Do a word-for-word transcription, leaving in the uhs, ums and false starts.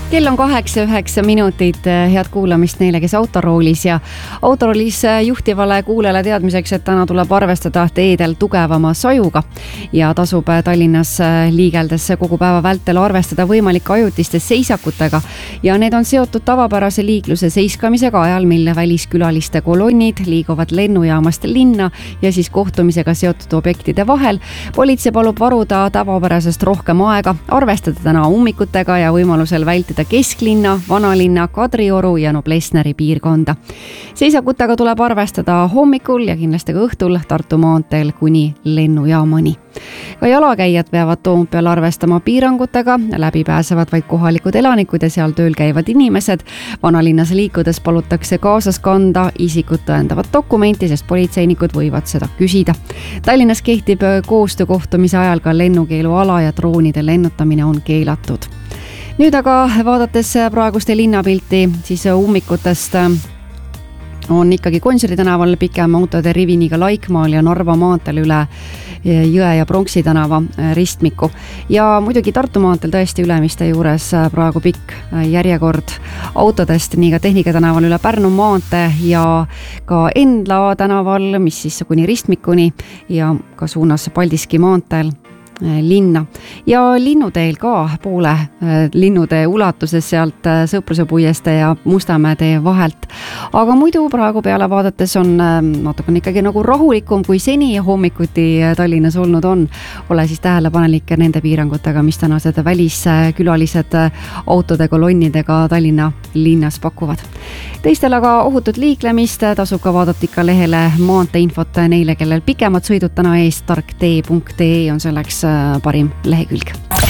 Kell on kaheksa üheksa minutit, head kuulamist neile, kes autoroolis ja autoroolis juhtivale kuulele teadmiseks, et täna tuleb arvestada teedel tugevama sajuga ja tasub Tallinnas liigeldes kogu päeva vältel arvestada võimalike ajutiste seisakutega ja need on seotud tavapärase liikluse seiskamisega ajal, mille väliskülaliste kolonnid liiguvad lennujaamast linna ja siis kohtumisega seotud objektide vahel. Politsei palub varuda tavapärasest rohkem aega, arvestada täna ummikutega ja võimalusel vältida kesklinna, vanalinna, Kadrioru ja Noblessneri piirkonda. Seisakutega tuleb arvestada hommikul ja kindlasti ka õhtul Tartu maanteel kuni lennujaamani. Ka jalakäijad peavad Toompeal arvestama piirangutega, läbi pääsevad vaid kohalikud elanikud ja seal tööl käivad inimesed. Vanalinnas liikudes palutakse kaasas kanda isikut tõendavat dokumenti, sest politseinikud võivad seda küsida. Tallinnas kehtib koostöökohtumise ajal ka lennukeeluala ja droonide lennutamine on keelatud. Nüüd aga vaadates praeguste linnapilti, siis ummikutest on ikkagi Gonsiori tänaval pikem autode riviniga Laikmaal ja Narva maanteel üle Jõe ja Pronksi tänava ristmiku. Ja muidugi Tartu maanteel tõesti Ülemiste juures praegu pikk järjekord autodest, nii ka Tehnika tänaval üle Pärnu maantee ja ka Endla tänaval, mis siis kuni ristmikuni ja ka suunas Paldiski maanteel linna ja linnuteel ka poole linnutee ulatuses sealt Sõpruse puieste ja Mustamäe tee vahelt. Aga muidu praegu peale vaadates on natukene ikkagi nagu rahulikum kui seni hommikuti Tallinnas olnud on. Ole siis tähelepanelik nende piirangutega, mis tänased väliskülalised autode kolonnidega Tallinna linnas pakuvad. Teistel aga ohutut liiklemist tasub ka vaadata ikka lehele maanteeinfot neile, kellel pikemad sõidud täna ees tark tee punkt ee on selleks parim lehekülg.